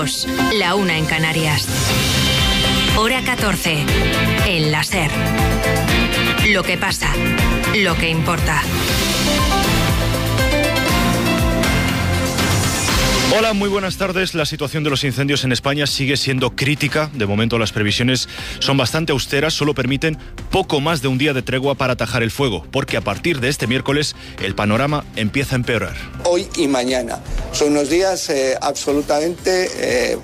2, la 1 en Canarias. Hora 14, en la SER. Lo que pasa, lo que importa. Hola, muy buenas tardes. La situación de los incendios en España sigue siendo crítica. De momento las previsiones son bastante austeras, solo permiten poco más de un día de tregua para atajar el fuego, porque a partir de este miércoles el panorama empieza a empeorar. Hoy y mañana son unos días absolutamente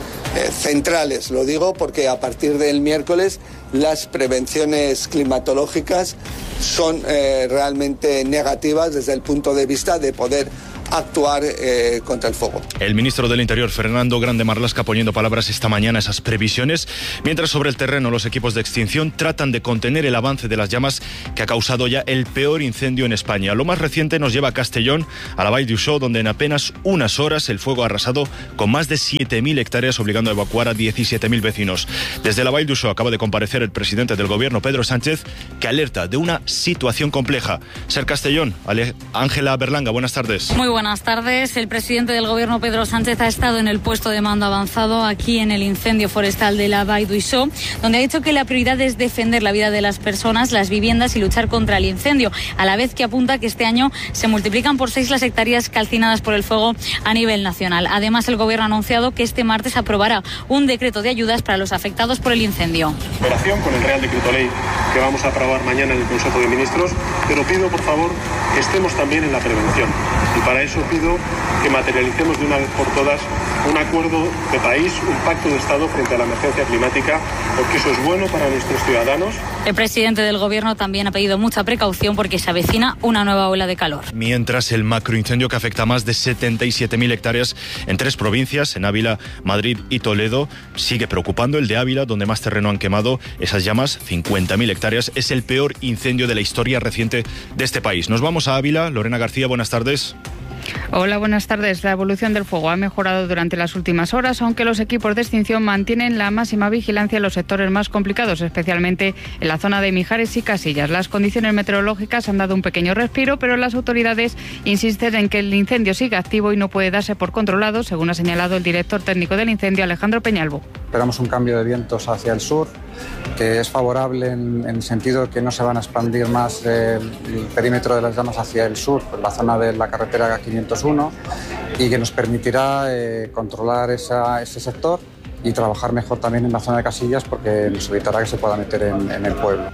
centrales, lo digo porque a partir del miércoles las prevenciones climatológicas son realmente negativas desde el punto de vista de poder actuar contra el fuego. El ministro del Interior, Fernando Grande Marlaska, poniendo palabras esta mañana a esas previsiones, mientras sobre el terreno los equipos de extinción tratan de contener el avance de las llamas que ha causado ya el peor incendio en España. Lo más reciente nos lleva a Castellón, a la Vall d'Uixó, donde en apenas unas horas el fuego ha arrasado con más de 7.000 hectáreas, obligando a evacuar a 17.000 vecinos. Desde la Vall d'Uixó acaba de comparecer el presidente del gobierno, Pedro Sánchez, que alerta de una situación compleja. Ser Castellón, Ángela Berlanga, buenas tardes. Muy buenas tardes. El presidente del gobierno, Pedro Sánchez, ha estado en el puesto de mando avanzado aquí en el incendio forestal de la Vall d'Uixó, donde ha dicho que la prioridad es defender la vida de las personas, las viviendas y luchar contra el incendio, a la vez que apunta que este año se multiplican por 6 las hectáreas calcinadas por el fuego a nivel nacional. Además, el gobierno ha anunciado que este martes aprobará un decreto de ayudas para los afectados por el incendio. Relación con el Real Decreto Ley que vamos a aprobar mañana en el Consejo de Ministros, pero pido, por favor, que estemos también en la prevención. Y para eso pido que materialicemos de una vez por todas un acuerdo de país, un pacto de Estado frente a la emergencia climática, porque eso es bueno para nuestros ciudadanos. El presidente del gobierno también ha pedido mucha precaución porque se avecina una nueva ola de calor. Mientras el macroincendio que afecta a más de 77.000 hectáreas en 3 provincias, en Ávila, Madrid y Toledo, sigue preocupando. El de Ávila, donde más terreno han quemado esas llamas, 50.000 hectáreas, es el peor incendio de la historia reciente de este país. Nos vamos a Ávila. Lorena García, buenas tardes. Hola, buenas tardes. La evolución del fuego ha mejorado durante las últimas horas, aunque los equipos de extinción mantienen la máxima vigilancia en los sectores más complicados, especialmente en la zona de Mijares y Casillas. Las condiciones meteorológicas han dado un pequeño respiro, pero las autoridades insisten en que el incendio sigue activo y no puede darse por controlado, según ha señalado el director técnico del incendio, Alejandro Peñalvo. Esperamos un cambio de vientos hacia el sur, que es favorable en el sentido que no se van a expandir más el perímetro de las llamas hacia el sur, por la zona de la carretera 501, y que nos permitirá controlar ese sector y trabajar mejor también en la zona de Casillas, porque nos evitará que se pueda meter en el pueblo.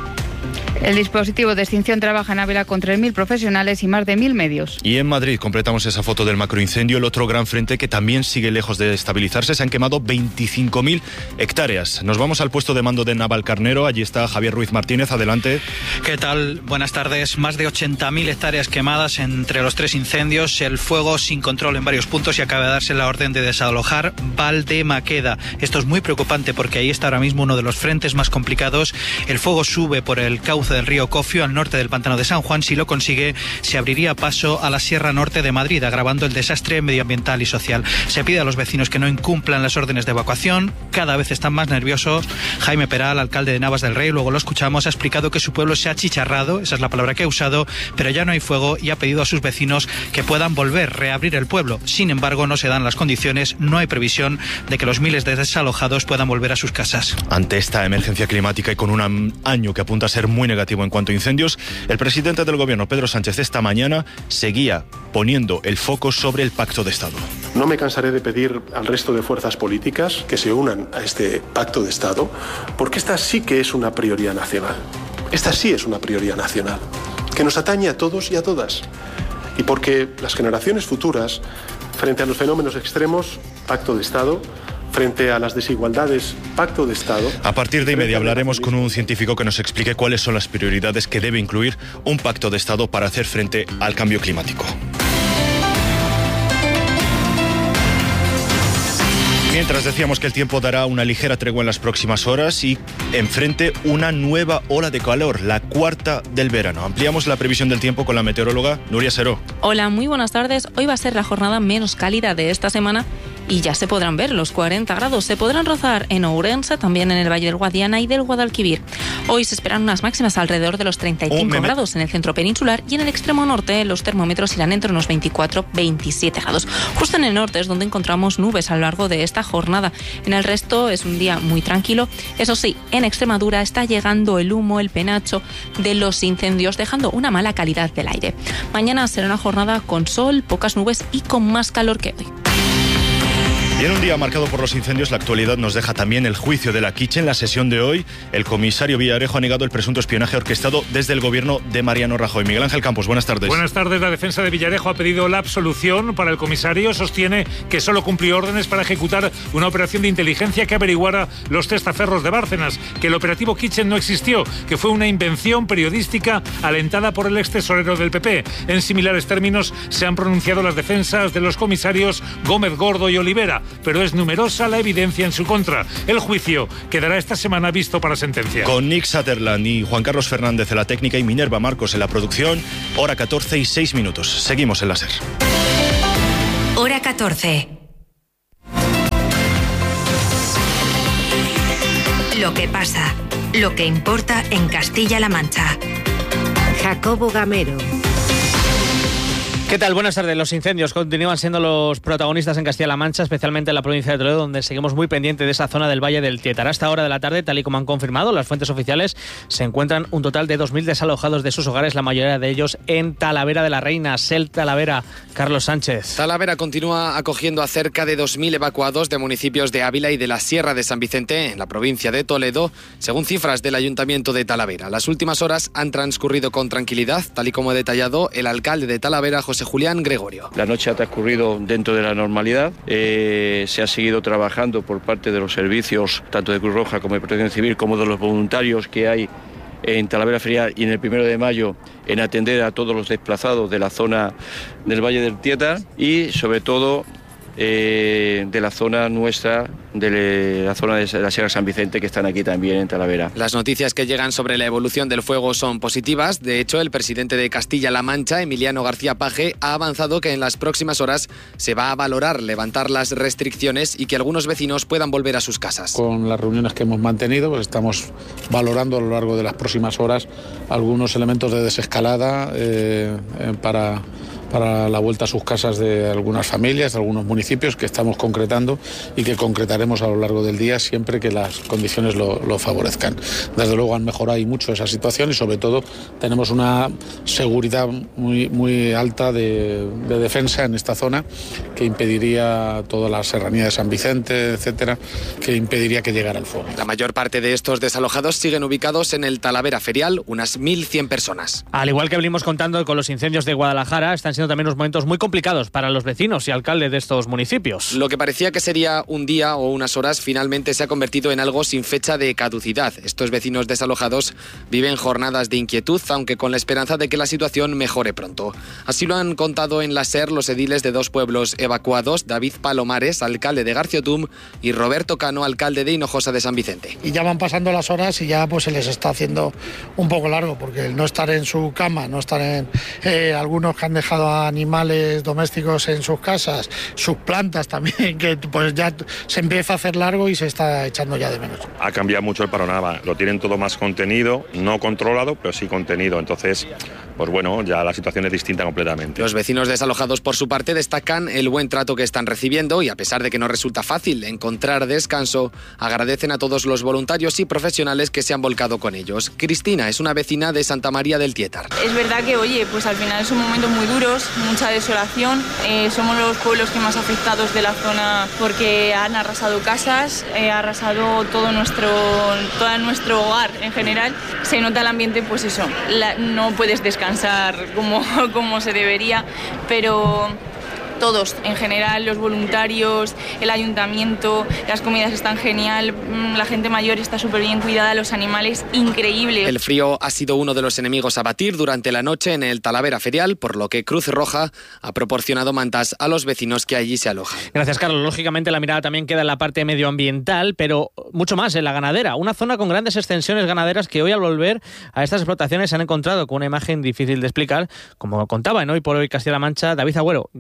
El dispositivo de extinción trabaja en Ávila con 3.000 profesionales y más de 1.000 medios. Y en Madrid completamos esa foto del macroincendio, el otro gran frente que también sigue lejos de estabilizarse. Se han quemado 25.000 hectáreas. Nos vamos al puesto de mando de Navalcarnero. Allí está Javier Ruiz Martínez. Adelante. ¿Qué tal? Buenas tardes. Más de 80.000 hectáreas quemadas entre los 3 incendios. El fuego sin control en varios puntos y acaba de darse la orden de desalojar Valdemaqueda. Esto es muy preocupante porque ahí está ahora mismo uno de los frentes más complicados. El fuego sube por el cauce del río Cofio al norte del pantano de San Juan. Si lo consigue, se abriría paso a la Sierra Norte de Madrid, agravando el desastre medioambiental y social. Se pide a los vecinos que no incumplan las órdenes de evacuación. Cada vez están más nerviosos. Jaime Peral, alcalde de Navas del Rey, luego lo escuchamos, ha explicado que su pueblo se ha achicharrado, esa es la palabra que ha usado, pero ya no hay fuego, y ha pedido a sus vecinos que puedan reabrir el pueblo. Sin embargo, no se dan las condiciones, no hay previsión de que los miles de desalojados puedan volver a sus casas. Ante esta emergencia climática y con un año que apunta a ser muy negativo en cuanto a incendios, el presidente del gobierno, Pedro Sánchez, esta mañana seguía poniendo el foco sobre el pacto de Estado. No me cansaré de pedir al resto de fuerzas políticas que se unan a este pacto de Estado, porque esta sí que es una prioridad nacional. Esta sí es una prioridad nacional, que nos atañe a todos y a todas. Y porque las generaciones futuras, frente a los fenómenos extremos, pacto de Estado. Frente a las desigualdades, pacto de Estado. A partir de inmediato hablaremos con un científico que nos explique cuáles son las prioridades que debe incluir un pacto de Estado para hacer frente al cambio climático. Mientras decíamos que el tiempo dará una ligera tregua en las próximas horas y enfrente una nueva ola de calor, la 4ª del verano. Ampliamos la previsión del tiempo con la meteoróloga Nuria Seró. Hola, muy buenas tardes. Hoy va a ser la jornada menos cálida de esta semana y ya se podrán ver los 40 grados. Se podrán rozar en Ourense, también en el Valle del Guadiana y del Guadalquivir. Hoy se esperan unas máximas alrededor de los 35 grados en el centro peninsular, y en el extremo norte los termómetros irán entre unos 24-27 grados. Justo en el norte es donde encontramos nubes a lo largo de esta jornada. En el resto es un día muy tranquilo. Eso sí, en Extremadura está llegando el humo, el penacho de los incendios, dejando una mala calidad del aire. Mañana será una jornada con sol, pocas nubes y con más calor que hoy. Y en un día marcado por los incendios, la actualidad nos deja también el juicio de la Quiche. En la sesión de hoy, el comisario Villarejo ha negado el presunto espionaje orquestado desde el gobierno de Mariano Rajoy. Miguel Ángel Campos, buenas tardes. Buenas tardes. La defensa de Villarejo ha pedido la absolución para el comisario. Sostiene que solo cumplió órdenes para ejecutar una operación de inteligencia que averiguara los testaferros de Bárcenas, que el operativo Kitchen no existió, que fue una invención periodística alentada por el ex tesorero del PP. En similares términos se han pronunciado las defensas de los comisarios Gómez Gordo y Olivera, pero es numerosa la evidencia en su contra. El juicio quedará esta semana visto para sentencia. Con Nick Sutherland y Juan Carlos Fernández en la técnica y Minerva Marcos en la producción, hora 14 y 6 minutos. Seguimos en la SER. Hora 14. Lo que pasa, lo que importa en Castilla-La Mancha. Jacobo Gamero. ¿Qué tal? Buenas tardes. Los incendios continúan siendo los protagonistas en Castilla-La Mancha, especialmente en la provincia de Toledo, donde seguimos muy pendientes de esa zona del Valle del Tietar. A esta hora de la tarde, tal y como han confirmado las fuentes oficiales, se encuentran un total de 2.000 desalojados de sus hogares, la mayoría de ellos en Talavera de la Reina. SEL Talavera, Carlos Sánchez. Talavera continúa acogiendo a cerca de 2.000 evacuados de municipios de Ávila y de la Sierra de San Vicente, en la provincia de Toledo, según cifras del Ayuntamiento de Talavera. Las últimas horas han transcurrido con tranquilidad, tal y como ha detallado el alcalde de Talavera, José Julián Gregorio. La noche ha transcurrido dentro de la normalidad. Se ha seguido trabajando por parte de los servicios, tanto de Cruz Roja como de Protección Civil, como de los voluntarios que hay en Talavera Ferial y en el 1 de mayo, en atender a todos los desplazados de la zona del Valle del Tietar y, sobre todo, de la zona nuestra, de la zona de la Sierra San Vicente, que están aquí también en Talavera. Las noticias que llegan sobre la evolución del fuego son positivas. De hecho, el presidente de Castilla-La Mancha, Emiliano García Paje, ha avanzado que en las próximas horas se va a valorar levantar las restricciones y que algunos vecinos puedan volver a sus casas. Con las reuniones que hemos mantenido, pues estamos valorando a lo largo de las próximas horas algunos elementos de desescalada para la vuelta a sus casas de algunas familias, de algunos municipios que estamos concretando y que concretaremos a lo largo del día siempre que las condiciones lo favorezcan. Desde luego han mejorado y mucho esa situación y sobre todo tenemos una seguridad muy alta de defensa en esta zona que impediría toda la serranía de San Vicente, etcétera, que impediría que llegara el fuego. La mayor parte de estos desalojados siguen ubicados en el Talavera Ferial, unas 1.100 personas. Al igual que venimos contando con los incendios de Guadalajara, están siendo también unos momentos muy complicados para los vecinos y alcaldes de estos municipios. Lo que parecía que sería un día o unas horas finalmente se ha convertido en algo sin fecha de caducidad. Estos vecinos desalojados viven jornadas de inquietud, aunque con la esperanza de que la situación mejore pronto. Así lo han contado en la SER los ediles de dos pueblos evacuados, David Palomares, alcalde de Garciotum, y Roberto Cano, alcalde de Hinojosa de San Vicente. Y ya van pasando las horas y ya pues se les está haciendo un poco largo, porque el no estar en su cama, no estar en algunos que han dejado a animales domésticos en sus casas, sus plantas también, que pues ya se empieza a hacer largo y se está echando ya de menos. Ha cambiado mucho el panorama, lo tienen todo más contenido, no controlado, pero sí contenido, entonces, pues bueno, ya la situación es distinta completamente. Los vecinos desalojados por su parte destacan el buen trato que están recibiendo y a pesar de que no resulta fácil encontrar descanso, agradecen a todos los voluntarios y profesionales que se han volcado con ellos. Cristina es una vecina de Santa María del Tietar. Es verdad que, oye, pues al final son momentos muy duros, mucha desolación, somos los pueblos que más afectados de la zona porque han arrasado casas, ha arrasado todo nuestro hogar en general. Se nota el ambiente, pues eso, no puedes descansar como se debería, pero todos, en general, los voluntarios, el ayuntamiento, las comidas están genial, la gente mayor está súper bien cuidada, los animales increíbles. El frío ha sido uno de los enemigos a batir durante la noche en el Talavera Ferial, por lo que Cruz Roja ha proporcionado mantas a los vecinos que allí se alojan. Gracias, Carlos. Lógicamente la mirada también queda en la parte medioambiental, pero mucho más en la ganadera. Una zona con grandes extensiones ganaderas que hoy al volver a estas explotaciones se han encontrado con una imagen difícil de explicar, como contaba en Hoy por Hoy Castilla-La Mancha David Agüero, ganadero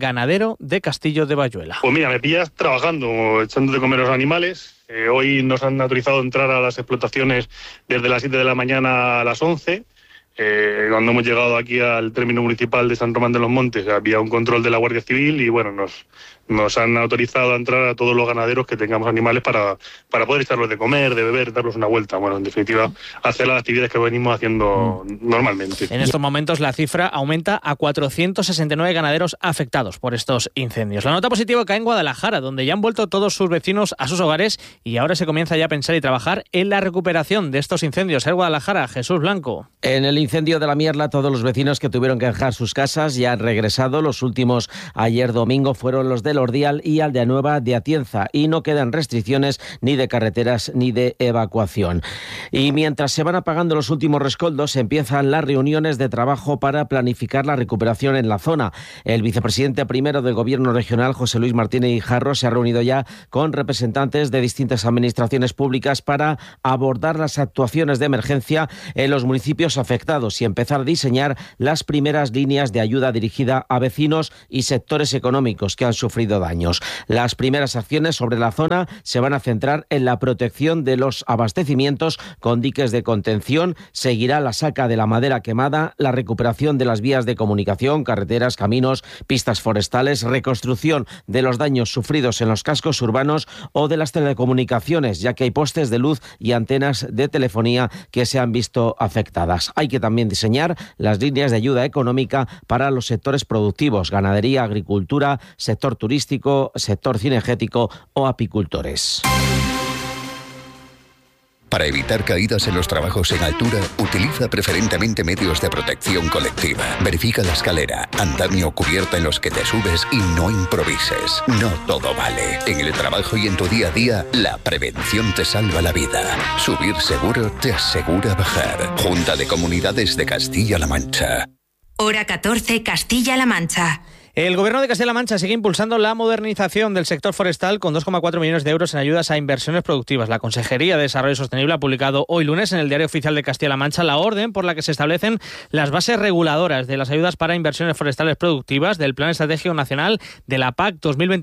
ganadero de Castillo de Bayuela. Pues mira, me pillas trabajando, echando de comer a los animales. Hoy nos han autorizado entrar a las explotaciones desde las 7 de la mañana a las 11. Cuando hemos llegado aquí al término municipal de San Román de los Montes había un control de la Guardia Civil y bueno, nos han autorizado a entrar a todos los ganaderos que tengamos animales para poder echarlos de comer, de beber, darlos una vuelta. Bueno, en definitiva, hacer las actividades que venimos haciendo normalmente. En estos momentos la cifra aumenta a 469 ganaderos afectados por estos incendios. La nota positiva cae en Guadalajara, donde ya han vuelto todos sus vecinos a sus hogares y ahora se comienza ya a pensar y trabajar en la recuperación de estos incendios. En Guadalajara, Jesús Blanco. En el incendio de la Mierla, todos los vecinos que tuvieron que dejar sus casas ya han regresado. Los últimos ayer domingo fueron los del Ordial y Aldeanueva de Atienza y no quedan restricciones ni de carreteras ni de evacuación. Y mientras se van apagando los últimos rescoldos, empiezan las reuniones de trabajo para planificar la recuperación en la zona. El vicepresidente primero del Gobierno regional, José Luis Martínez Guijarro, se ha reunido ya con representantes de distintas administraciones públicas para abordar las actuaciones de emergencia en los municipios afectados y empezar a diseñar las primeras líneas de ayuda dirigida a vecinos y sectores económicos que han sufrido daños. Las primeras acciones sobre la zona se van a centrar en la protección de los abastecimientos con diques de contención. Seguirá la saca de la madera quemada, la recuperación de las vías de comunicación, carreteras, caminos, pistas forestales, reconstrucción de los daños sufridos en los cascos urbanos o de las telecomunicaciones, ya que hay postes de luz y antenas de telefonía que se han visto afectadas. Hay que también diseñar las líneas de ayuda económica para los sectores productivos, ganadería, agricultura, sector turístico, sector cinegético o apicultores. Para evitar caídas en los trabajos en altura, utiliza preferentemente medios de protección colectiva. Verifica la escalera, andamio o cubierta en los que te subes y no improvises. No todo vale. En el trabajo y en tu día a día, la prevención te salva la vida. Subir seguro te asegura bajar. Junta de Comunidades de Castilla-La Mancha. Hora 14, Castilla-La Mancha. El Gobierno de Castilla-La Mancha sigue impulsando la modernización del sector forestal con 2,4 millones de euros en ayudas a inversiones productivas. La Consejería de Desarrollo Sostenible ha publicado hoy lunes en el Diario Oficial de Castilla-La Mancha la orden por la que se establecen las bases reguladoras de las ayudas para inversiones forestales productivas del Plan Estratégico Nacional de la PAC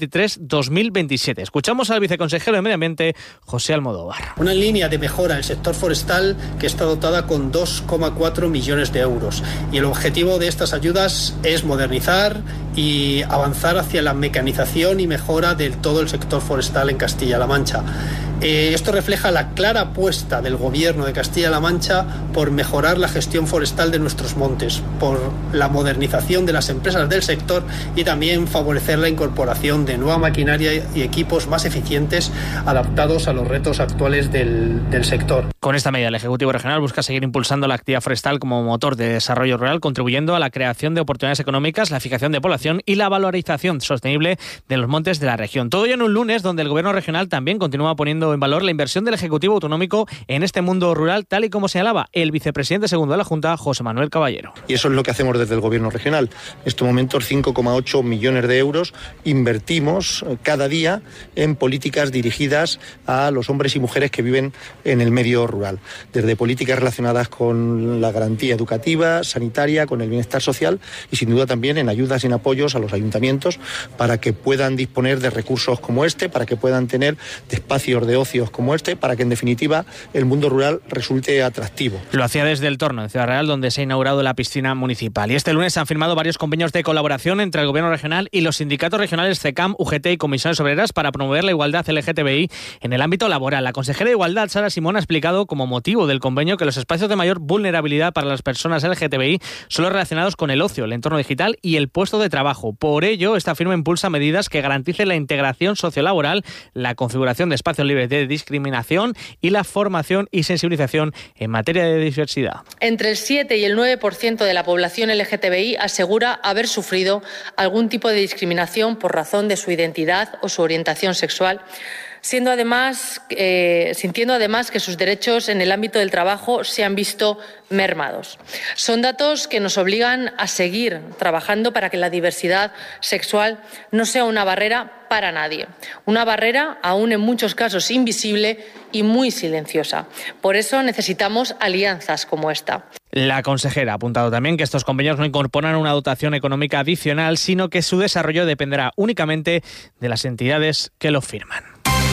2023-2027. Escuchamos al viceconsejero de Medio Ambiente, José Almodóvar. Una línea de mejora del sector forestal que está dotada con 2,4 millones de euros. Y el objetivo de estas ayudas es modernizar y avanzar hacia la mecanización y mejora de todo el sector forestal en Castilla-La Mancha. Esto refleja la clara apuesta del Gobierno de Castilla-La Mancha por mejorar la gestión forestal de nuestros montes, por la modernización de las empresas del sector y también favorecer la incorporación de nueva maquinaria y equipos más eficientes adaptados a los retos actuales del sector. Con esta medida, el Ejecutivo Regional busca seguir impulsando la actividad forestal como motor de desarrollo rural, contribuyendo a la creación de oportunidades económicas, la fijación de población y la valorización sostenible de los montes de la región. Todo ello en un lunes donde el Gobierno regional también continúa poniendo en valor la inversión del Ejecutivo Autonómico en este mundo rural, tal y como señalaba el vicepresidente segundo de la Junta, José Manuel Caballero. Y eso es lo que hacemos desde el Gobierno regional. En estos momentos 5,8 millones de euros invertimos cada día en políticas dirigidas a los hombres y mujeres que viven en el medio rural. Desde políticas relacionadas con la garantía educativa, sanitaria, con el bienestar social y sin duda también en ayudas y en apoyos a los ayuntamientos para que puedan disponer de recursos como este, para que puedan tener de espacios de ocios como este, para que en definitiva el mundo rural resulte atractivo. Lo hacía desde El Torno, en Ciudad Real, donde se ha inaugurado la piscina municipal. Y este lunes se han firmado varios convenios de colaboración entre el Gobierno regional y los sindicatos regionales CECAM, UGT y Comisiones Obreras para promover la igualdad LGTBI en el ámbito laboral. La consejera de Igualdad, Sara Simón, ha explicado como motivo del convenio que los espacios de mayor vulnerabilidad para las personas LGTBI son los relacionados con el ocio, el entorno digital y el puesto de trabajo. Por ello, esta firma impulsa medidas que garanticen la integración sociolaboral, la configuración de espacios libres de discriminación y la formación y sensibilización en materia de diversidad. Entre el 7 y el 9% de la población LGTBI asegura haber sufrido algún tipo de discriminación por razón de su identidad o su orientación sexual, sintiendo además que sus derechos en el ámbito del trabajo se han visto mermados. Son datos que nos obligan a seguir trabajando para que la diversidad sexual no sea una barrera para nadie. Una barrera aún en muchos casos invisible y muy silenciosa. Por eso necesitamos alianzas como esta. La consejera ha apuntado también que estos convenios no incorporan una dotación económica adicional, sino que su desarrollo dependerá únicamente de las entidades que lo firman.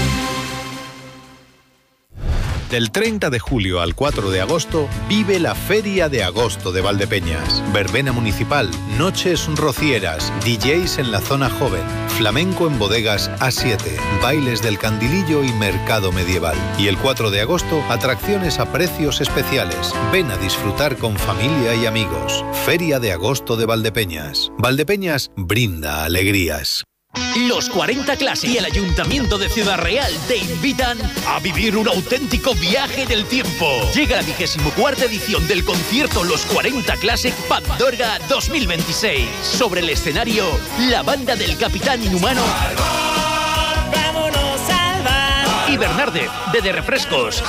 Del 30 de julio al 4 de agosto vive la Feria de Agosto de Valdepeñas. Verbena municipal, noches rocieras, DJs en la zona joven, flamenco en bodegas A7, bailes del Candilillo y mercado medieval. Y el 4 de agosto, atracciones a precios especiales. Ven a disfrutar con familia y amigos. Feria de Agosto de Valdepeñas. Valdepeñas brinda alegrías. Los 40 Classic y el Ayuntamiento de Ciudad Real te invitan a vivir un auténtico viaje del tiempo. Llega la 24ª edición del concierto Los 40 Classic Pandorga 2026. Sobre el escenario, la banda del Capitán Inhumano y Bernardez de Refrescos.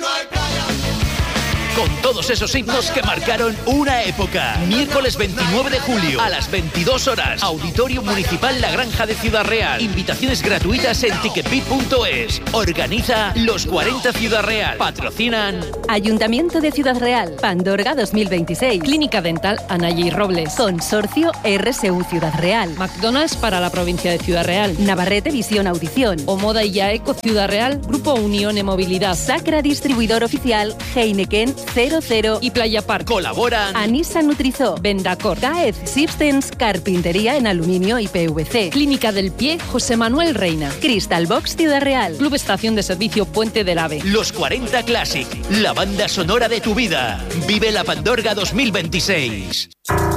Con todos esos himnos que marcaron una época. Miércoles 29 de julio a las 22 horas. Auditorio Municipal La Granja de Ciudad Real. Invitaciones gratuitas en ticketbit.es. Organiza Los 40 Ciudad Real. Patrocinan Ayuntamiento de Ciudad Real. Pandorga 2026. Clínica Dental Anaya y Robles. Consorcio RSU Ciudad Real. McDonald's para la provincia de Ciudad Real. Navarrete Visión Audición. Omoda y Yaeco Ciudad Real. Grupo Unión e Movilidad. Sacra Distribuidor Oficial. Heineken 00 y Playa Park. Colaboran Anisa Nutrizó, Vendacor, Caez Systems, Carpintería en aluminio y PVC. Clínica del Pie, José Manuel Reina. Crystal Box Ciudad Real. Club Estación de Servicio Puente del Ave. Los 40 Classic, la banda sonora de tu vida. Vive la Pandorga 2026.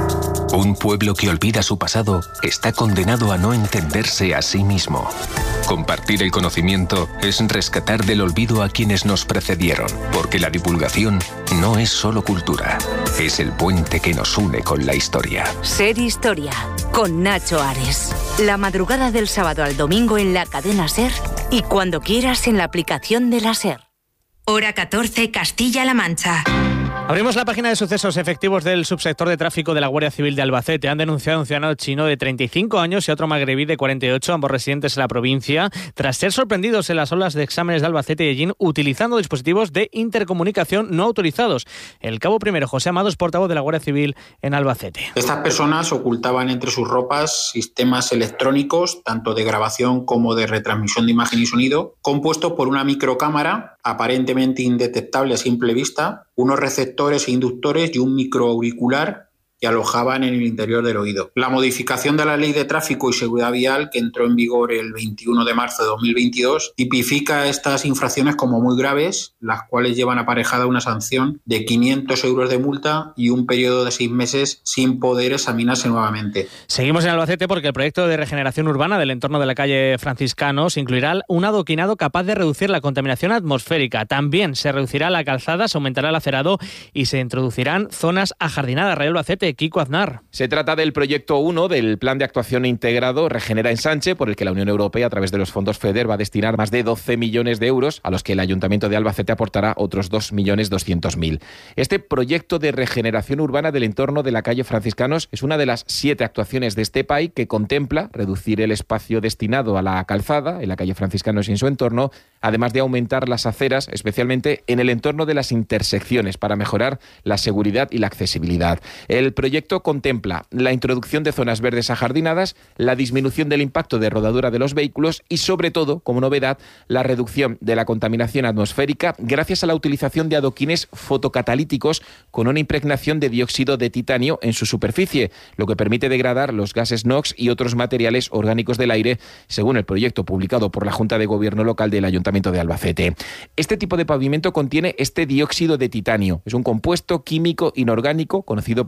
Un pueblo que olvida su pasado está condenado a no entenderse a sí mismo. Compartir el conocimiento es rescatar del olvido a quienes nos precedieron, porque la divulgación no es solo cultura, es el puente que nos une con la historia. Ser Historia, con Nacho Ares. La madrugada del sábado al domingo en la cadena SER y cuando quieras en la aplicación de la SER. Hora 14, Castilla-La Mancha. Abrimos la página de sucesos. Efectivos del subsector de tráfico de la Guardia Civil de Albacete han denunciado a un ciudadano chino de 35 años y a otro magrebí de 48, ambos residentes en la provincia, tras ser sorprendidos en las aulas de exámenes de Albacete y Ellín utilizando dispositivos de intercomunicación no autorizados. El cabo primero José Amado es portavoz de la Guardia Civil en Albacete. Estas personas ocultaban entre sus ropas sistemas electrónicos, tanto de grabación como de retransmisión de imagen y sonido, compuestos por una microcámara aparentemente indetectable a simple vista, unos receptores e inductores y un microauricular que alojaban en el interior del oído. La modificación de la Ley de Tráfico y Seguridad Vial, que entró en vigor el 21 de marzo de 2022, tipifica estas infracciones como muy graves, las cuales llevan aparejada una sanción de 500 euros de multa y un periodo de 6 meses sin poder examinarse nuevamente. Seguimos en Albacete porque el proyecto de regeneración urbana del entorno de la calle Franciscanos incluirá un adoquinado capaz de reducir la contaminación atmosférica. También se reducirá la calzada, se aumentará el acerado y se introducirán zonas ajardinadas. Rayo Albacete, Kiko Aznar. Se trata del proyecto 1 del Plan de Actuación Integrado Regenera Ensanche, por el que la Unión Europea, a través de los fondos FEDER, va a destinar más de 12 millones de euros, a los que el Ayuntamiento de Albacete aportará otros 2.200.000. Este proyecto de regeneración urbana del entorno de la calle Franciscanos es una de las 7 actuaciones de este PAI que contempla reducir el espacio destinado a la calzada en la calle Franciscanos y en su entorno, además de aumentar las aceras, especialmente en el entorno de las intersecciones, para mejorar la seguridad y la accesibilidad. El proyecto contempla la introducción de zonas verdes ajardinadas, la disminución del impacto de rodadura de los vehículos y, sobre todo, como novedad, la reducción de la contaminación atmosférica gracias a la utilización de adoquines fotocatalíticos con una impregnación de dióxido de titanio en su superficie, lo que permite degradar los gases NOx y otros materiales orgánicos del aire, según el proyecto publicado por la Junta de Gobierno Local del Ayuntamiento de Albacete. Este tipo de pavimento contiene este dióxido de titanio. Es un compuesto químico inorgánico conocido por ser el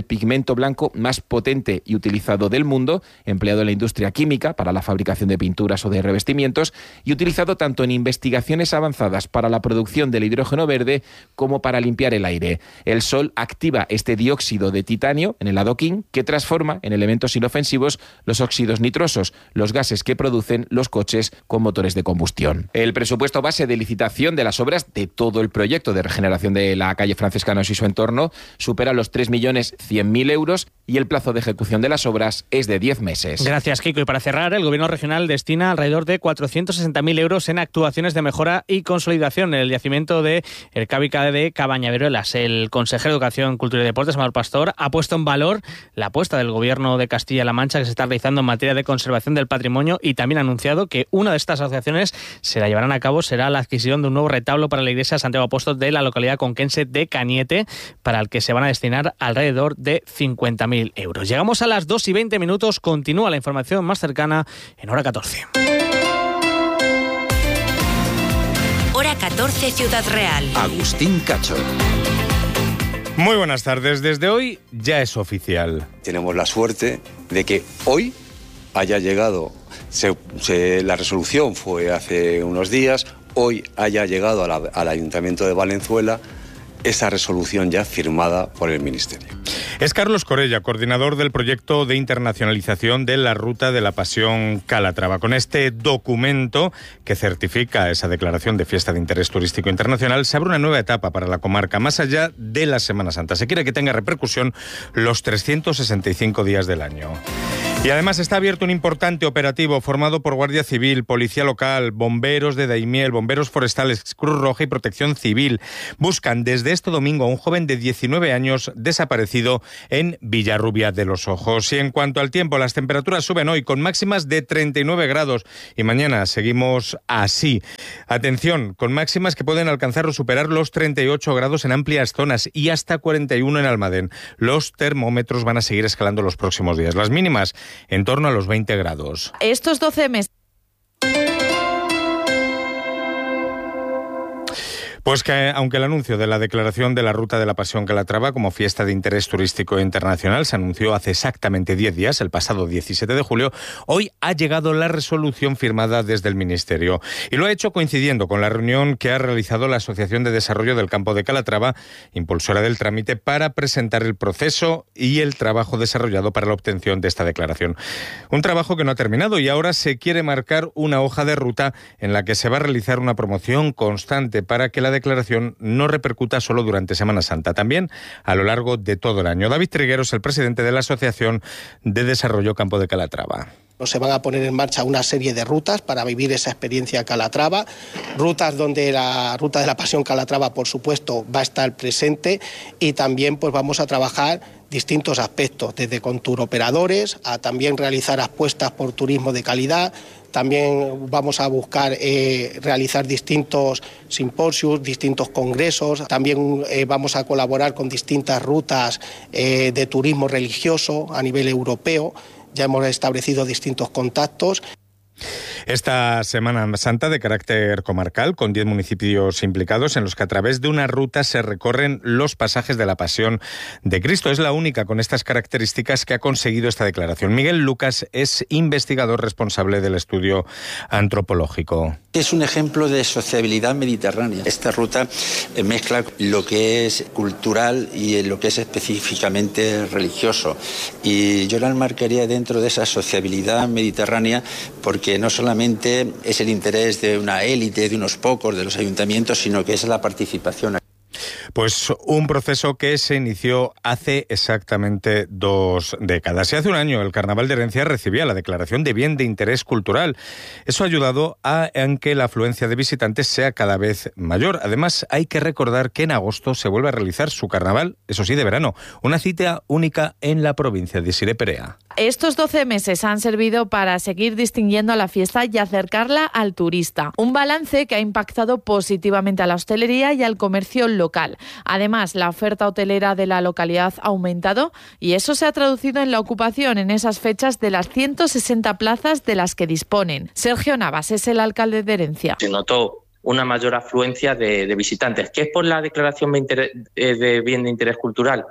el pigmento blanco más potente y utilizado del mundo, empleado en la industria química para la fabricación de pinturas o de revestimientos y utilizado tanto en investigaciones avanzadas para la producción del hidrógeno verde como para limpiar el aire. El sol activa este dióxido de titanio en el adoquín que transforma en elementos inofensivos los óxidos nitrosos, los gases que producen los coches con motores de combustión. El presupuesto base de licitación de las obras de todo el proyecto de regeneración de la calle Franciscanos y su entorno supera los 3.100.000 euros y el plazo de ejecución de las obras es de 10 meses. Gracias, Kiko. Y para cerrar, el Gobierno regional destina alrededor de 460.000 euros en actuaciones de mejora y consolidación en el yacimiento de El Cábica de Cabañaveruelas. El consejero de Educación, Cultura y Deportes, Amador Pastor, ha puesto en valor la apuesta del Gobierno de Castilla-La Mancha que se está realizando en materia de conservación del patrimonio y también ha anunciado que una de estas asociaciones se la llevarán a cabo será la adquisición de un nuevo retablo para la iglesia Santiago Apóstol de la localidad conquense de Cañete, para el que se van a destinar alrededor de 50.000 euros. Llegamos a las 2:20, continúa la información más cercana en Hora 14. Hora 14, Ciudad Real. Agustín Cacho. Muy buenas tardes. Desde hoy ya es oficial. Tenemos la suerte de que hoy haya llegado, la resolución fue hace unos días, hoy haya llegado al Ayuntamiento de Valenzuela esa resolución ya firmada por el Ministerio. Es Carlos Corella, coordinador del proyecto de internacionalización de la Ruta de la Pasión Calatrava. Con este documento que certifica esa declaración de fiesta de interés turístico internacional, se abre una nueva etapa para la comarca, más allá de la Semana Santa. Se quiere que tenga repercusión los 365 días del año. Y además está abierto un importante operativo formado por Guardia Civil, Policía Local, bomberos de Daimiel, bomberos forestales, Cruz Roja y Protección Civil. Buscan desde este domingo a un joven de 19 años desaparecido en Villarrubia de los Ojos. Y en cuanto al tiempo, las temperaturas suben hoy con máximas de 39 grados y mañana seguimos así. Atención, con máximas que pueden alcanzar o superar los 38 grados en amplias zonas y hasta 41 en Almadén. Los termómetros van a seguir escalando los próximos días. Las mínimas en torno a los 20 grados. Estos 12 meses... Pues que, aunque el anuncio de la declaración de la Ruta de la Pasión Calatrava como fiesta de interés turístico internacional se anunció hace exactamente 10 días, el pasado 17 de julio, hoy ha llegado la resolución firmada desde el Ministerio. Y lo ha hecho coincidiendo con la reunión que ha realizado la Asociación de Desarrollo del Campo de Calatrava, impulsora del trámite, para presentar el proceso y el trabajo desarrollado para la obtención de esta declaración. Un trabajo que no ha terminado y ahora se quiere marcar una hoja de ruta en la que se va a realizar una promoción constante para que la declaración no repercuta solo durante Semana Santa, también a lo largo de todo el año. David Triguero es el presidente de la Asociación de Desarrollo Campo de Calatrava. Se van a poner en marcha una serie de rutas para vivir esa experiencia Calatrava, rutas donde la Ruta de la Pasión Calatrava, por supuesto, va a estar presente y también pues vamos a trabajar distintos aspectos, desde con turoperadores a también realizar apuestas por turismo de calidad. También vamos a buscar realizar distintos simposios, distintos congresos. También vamos a colaborar con distintas rutas de turismo religioso a nivel europeo. Ya hemos establecido distintos contactos. Esta Semana Santa de carácter comarcal, con 10 municipios implicados en los que a través de una ruta se recorren los pasajes de la Pasión de Cristo. Es la única con estas características que ha conseguido esta declaración. Miguel Lucas es investigador responsable del estudio antropológico. Es un ejemplo de sociabilidad mediterránea. Esta ruta mezcla lo que es cultural y lo que es específicamente religioso. Y yo la enmarcaría dentro de esa sociabilidad mediterránea porque no solamente es el interés de una élite, de unos pocos, de los ayuntamientos, sino que es la participación. Pues un proceso que se inició hace exactamente 2 décadas. Y hace un año el Carnaval de Herencia recibía la declaración de bien de interés cultural. Eso ha ayudado a que la afluencia de visitantes sea cada vez mayor. Además, hay que recordar que en agosto se vuelve a realizar su carnaval, eso sí, de verano. Una cita única en la provincia de Sire Perea. Estos 12 meses han servido para seguir distinguiendo a la fiesta y acercarla al turista. Un balance que ha impactado positivamente a la hostelería y al comercio local. Además, la oferta hotelera de la localidad ha aumentado y eso se ha traducido en la ocupación en esas fechas de las 160 plazas de las que disponen. Sergio Navas es el alcalde de Herencia. Se notó una mayor afluencia de visitantes. ¿Qué es por la declaración de bien de interés cultural?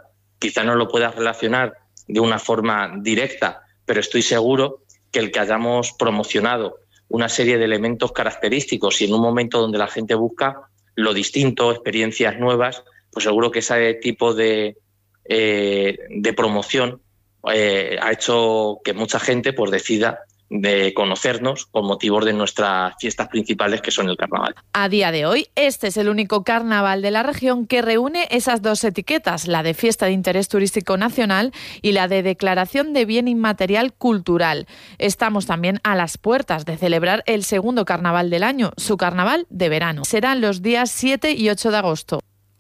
quizá no lo puedas relacionar de una forma directa, pero estoy seguro que el que hayamos promocionado una serie de elementos característicos y en un momento donde la gente busca lo distinto, experiencias nuevas, pues seguro que ese tipo de promoción ha hecho que mucha gente pues decida de conocernos con motivos de nuestras fiestas principales, que son el carnaval. A día de hoy, este es el único carnaval de la región que reúne esas dos etiquetas, la de Fiesta de Interés Turístico Nacional y la de Declaración de Bien Inmaterial Cultural. Estamos también a las puertas de celebrar el segundo carnaval del año, su carnaval de verano. Serán los días 7 y 8 de agosto.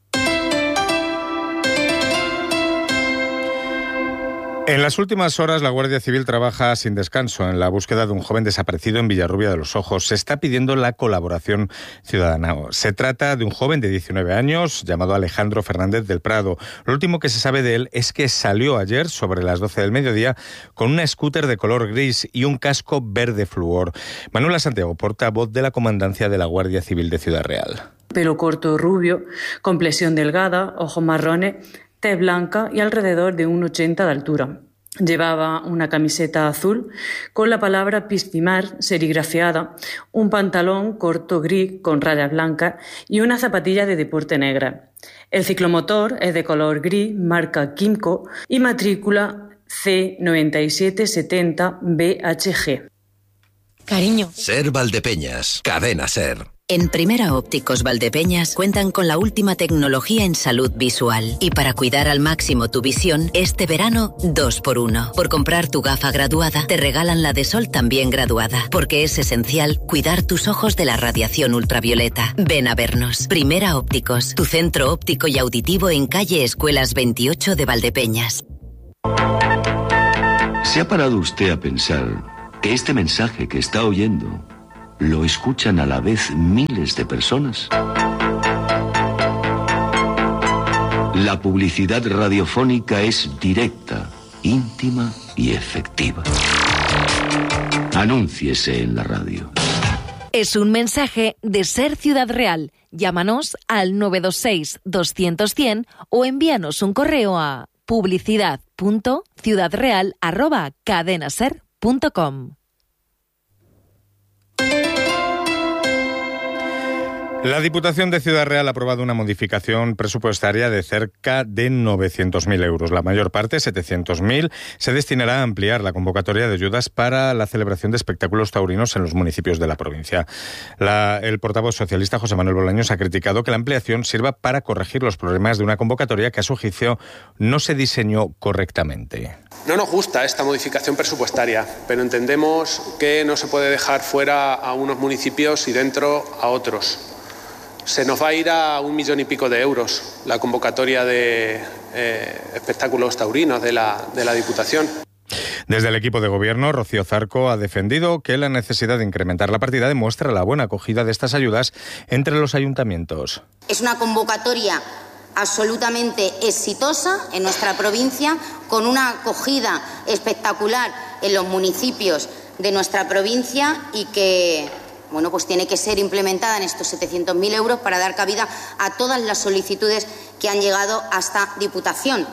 En las últimas horas, la Guardia Civil trabaja sin descanso en la búsqueda de un joven desaparecido en Villarrubia de los Ojos. Se está pidiendo la colaboración ciudadana. Se trata de un joven de 19 años llamado Alejandro Fernández del Prado. Lo último que se sabe de él es que salió ayer sobre las 12 del mediodía con una scooter de color gris y un casco verde flúor. Manuela Santiago, portavoz de la Comandancia de la Guardia Civil de Ciudad Real. Pelo corto rubio, complexión delgada, ojos marrones, tez blanca y alrededor de 1,80 de altura. Llevaba una camiseta azul con la palabra Piscimar serigrafiada, un pantalón corto gris con rayas blancas y una zapatilla de deporte negra. El ciclomotor es de color gris, marca Kimco y matrícula C9770BHG. Cariño. Ser Valdepeñas, cadena Ser. En Primera Ópticos Valdepeñas cuentan con la última tecnología en salud visual. Y para cuidar al máximo tu visión, este verano 2x1. Por comprar tu gafa graduada, te regalan la de sol también graduada. Porque es esencial cuidar tus ojos de la radiación ultravioleta. Ven a vernos. Primera Ópticos, tu centro óptico y auditivo en calle Escuelas 28 de Valdepeñas. ¿Se ha parado usted a pensar que este mensaje que está oyendo lo escuchan a la vez miles de personas? La publicidad radiofónica es directa, íntima y efectiva. Anúnciese en la radio. Es un mensaje de Ser Ciudad Real. Llámanos al 926-200-100 o envíanos un correo a publicidad.ciudadreal@cadenaser.com. La Diputación de Ciudad Real ha aprobado una modificación presupuestaria de cerca de 900.000 euros. La mayor parte, 700.000, se destinará a ampliar la convocatoria de ayudas para la celebración de espectáculos taurinos en los municipios de la provincia. El portavoz socialista José Manuel Bolaños ha criticado que la ampliación sirva para corregir los problemas de una convocatoria que a su juicio no se diseñó correctamente. No nos gusta esta modificación presupuestaria, pero entendemos que no se puede dejar fuera a unos municipios y dentro a otros. Se nos va a ir a 1 millón y pico de euros la convocatoria de espectáculos taurinos de la Diputación. Desde el equipo de gobierno, Rocío Zarco ha defendido que la necesidad de incrementar la partida demuestra la buena acogida de estas ayudas entre los ayuntamientos. Es una convocatoria absolutamente exitosa en nuestra provincia, con una acogida espectacular en los municipios de nuestra provincia y que pues tiene que ser implementada en estos 700.000 euros para dar cabida a todas las solicitudes que han llegado a esta Diputación.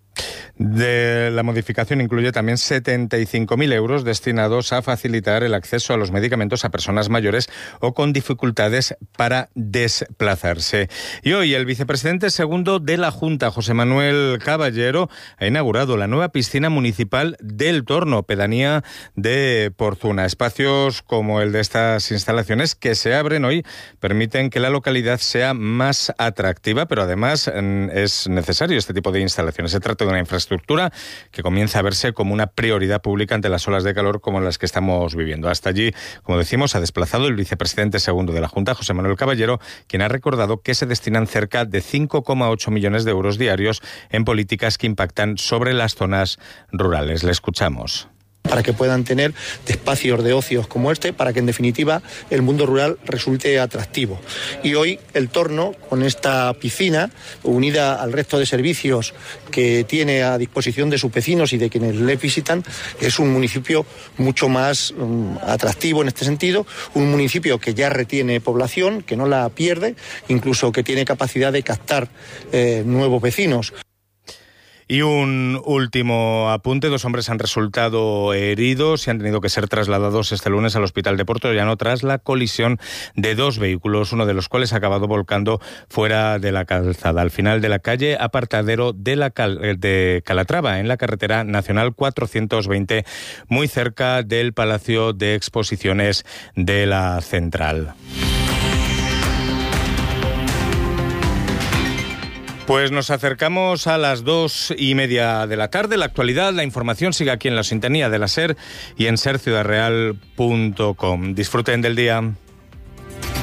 La modificación incluye también 75.000 euros destinados a facilitar el acceso a los medicamentos a personas mayores o con dificultades para desplazarse. Y hoy el vicepresidente segundo de la Junta, José Manuel Caballero, ha inaugurado la nueva piscina municipal del Torno, pedanía de Porzuna. Espacios como el de estas instalaciones que se abren hoy permiten que la localidad sea más atractiva, pero además es necesario este tipo de instalaciones. Se trata de una infraestructura que comienza a verse como una prioridad pública ante las olas de calor como las que estamos viviendo. Hasta allí, como decimos, ha desplazado el vicepresidente segundo de la Junta, José Manuel Caballero, quien ha recordado que se destinan cerca de 5,8 millones de euros diarios en políticas que impactan sobre las zonas rurales. Le escuchamos. Para que puedan tener espacios de ocios como este, para que en definitiva el mundo rural resulte atractivo. Y hoy el Torno, con esta piscina, unida al resto de servicios que tiene a disposición de sus vecinos y de quienes le visitan, es un municipio mucho más atractivo en este sentido, un municipio que ya retiene población, que no la pierde, incluso que tiene capacidad de captar nuevos vecinos. Y un último apunte, 2 hombres han resultado heridos y han tenido que ser trasladados este lunes al hospital de Puertollano tras la colisión de 2 vehículos, uno de los cuales ha acabado volcando fuera de la calzada, al final de la calle Apartadero de Calatrava, en la carretera nacional 420, muy cerca del Palacio de Exposiciones de la Central. Pues nos acercamos a las 2:30 de la tarde. La actualidad, la información sigue aquí en la sintonía de la SER y en serciudadreal.com. Disfruten del día.